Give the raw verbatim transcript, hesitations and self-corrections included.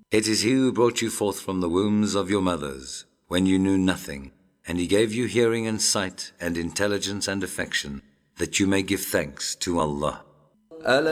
It is he who brought you forth from the wombs of your mothers, when you knew nothing, and he gave you hearing and sight and intelligence and affection, that you may give thanks to Allah.